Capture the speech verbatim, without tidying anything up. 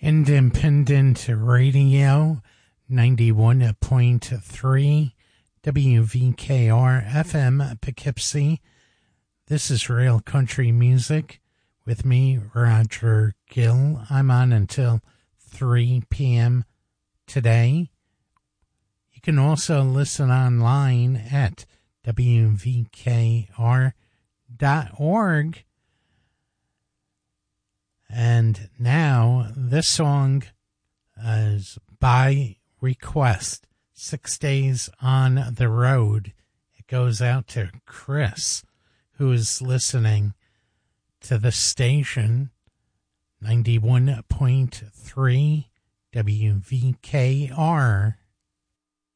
Independent Radio, ninety-one point three W V K R F M Poughkeepsie. This is Real Country Music with me, Roger Gill. I'm on until three p.m. today. You can also listen online at W V K R dot org. And now this song is by request, Six Days on the Road. It goes out to Chris, who is listening to the station, ninety-one point three W V K R.